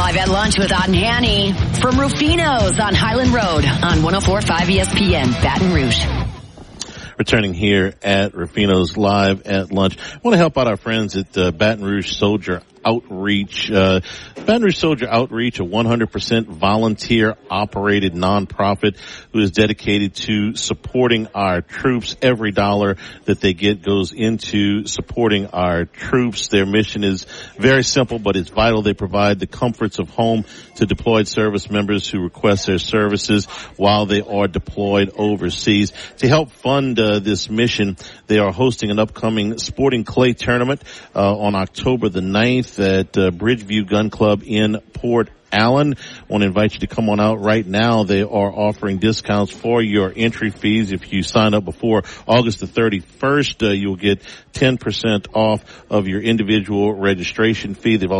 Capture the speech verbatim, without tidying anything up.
Live at Lunch with Otten Hanny from Rufino's on Highland Road on one oh four point five E S P N, Baton Rouge. Returning here at Rufino's Live at Lunch. I want to help out our friends at uh, Baton Rouge Soldier Outreach. Uh, Baton Rouge Soldier Outreach, a one hundred percent volunteer-operated nonprofit who is dedicated to supporting our troops. Every dollar that they get goes into supporting our troops. Their mission is very simple, but it's vital. They provide the comforts of home to deployed service members who request their services while they are deployed overseas. To help fund uh, this mission, they are hosting an upcoming sporting clay tournament uh, on October the ninth at uh, Bridgeview Gun Club in Port Allen. I want to invite you to come on out right now. They are offering discounts for your entry fees. If you sign up before August the thirty-first, uh, you'll get ten percent off of your individual registration fee. They've